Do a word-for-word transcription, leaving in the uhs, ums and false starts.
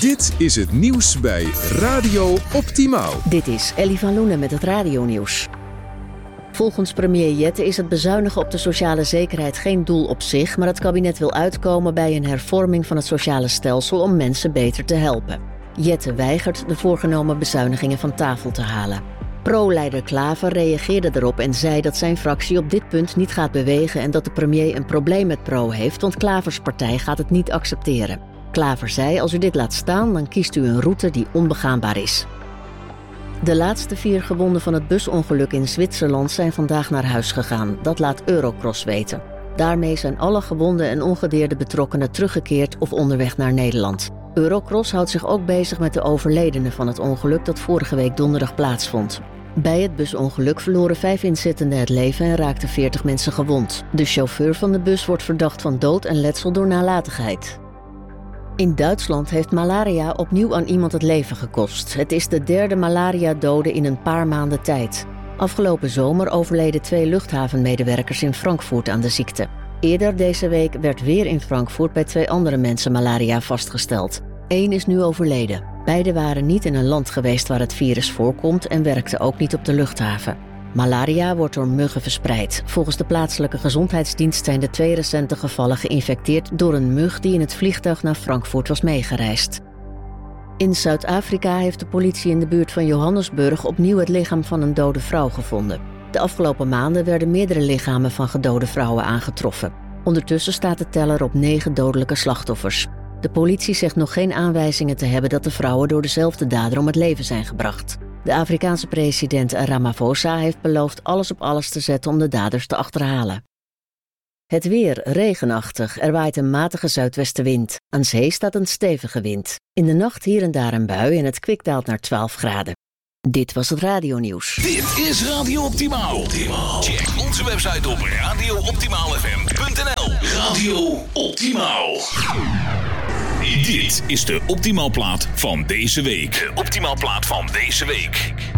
Dit is het nieuws bij Radio Optimaal. Dit is Ellie van Loenen met het radionieuws. Volgens premier Jette is het bezuinigen op de sociale zekerheid geen doel op zich, maar het kabinet wil uitkomen bij een hervorming van het sociale stelsel om mensen beter te helpen. Jette weigert de voorgenomen bezuinigingen van tafel te halen. Pro-leider Klaver reageerde erop en zei dat zijn fractie op dit punt niet gaat bewegen en dat de premier een probleem met Pro heeft, want Klavers partij gaat het niet accepteren. Klaver zei, als u dit laat staan, dan kiest u een route die onbegaanbaar is. De laatste vier gewonden van het busongeluk in Zwitserland zijn vandaag naar huis gegaan. Dat laat Eurocross weten. Daarmee zijn alle gewonden en ongedeerde betrokkenen teruggekeerd of onderweg naar Nederland. Eurocross houdt zich ook bezig met de overledenen van het ongeluk dat vorige week donderdag plaatsvond. Bij het busongeluk verloren vijf inzittenden het leven en raakten veertig mensen gewond. De chauffeur van de bus wordt verdacht van dood en letsel door nalatigheid. In Duitsland heeft malaria opnieuw aan iemand het leven gekost. Het is de derde malaria-dode in een paar maanden tijd. Afgelopen zomer overleden twee luchthavenmedewerkers in Frankfurt aan de ziekte. Eerder deze week werd weer in Frankfurt bij twee andere mensen malaria vastgesteld. Eén is nu overleden. Beiden waren niet in een land geweest waar het virus voorkomt en werkten ook niet op de luchthaven. Malaria wordt door muggen verspreid. Volgens de plaatselijke gezondheidsdienst zijn de twee recente gevallen geïnfecteerd door een mug die in het vliegtuig naar Frankfurt was meegereisd. In Zuid-Afrika heeft de politie in de buurt van Johannesburg opnieuw het lichaam van een dode vrouw gevonden. De afgelopen maanden werden meerdere lichamen van gedode vrouwen aangetroffen. Ondertussen staat de teller op negen dodelijke slachtoffers. De politie zegt nog geen aanwijzingen te hebben dat de vrouwen door dezelfde dader om het leven zijn gebracht. De Afrikaanse president Ramaphosa heeft beloofd alles op alles te zetten om de daders te achterhalen. Het weer regenachtig, er waait een matige zuidwestenwind. Aan zee staat een stevige wind. In de nacht hier en daar een bui en het kwik daalt naar twaalf graden. Dit was het radionieuws. Dit is Radio Optimaal. Optimaal. Check onze website op radio optimaal f m punt n l. Radio Optimaal. Dit is de Optimaal plaat van deze week. De Optimaal plaat van deze week.